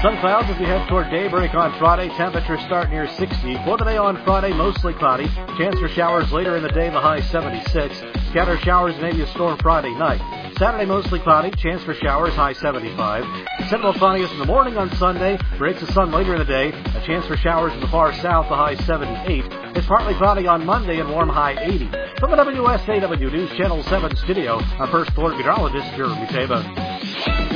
Some clouds as we head toward daybreak on Friday. Temperatures start near 60. For today on Friday, mostly cloudy. Chance for showers later in the day, the high 76. Scattered showers, maybe a storm Friday night. Saturday, mostly cloudy. Chance for showers, high 75. Central cloudiness in the morning on Sunday. Breaks of sun later in the day. A chance for showers in the far south, the high 78. It's partly cloudy on Monday and warm, high 80. From the WSAW News Channel 7 studio, I'm First Alert Meteorologist Jeremy Taba.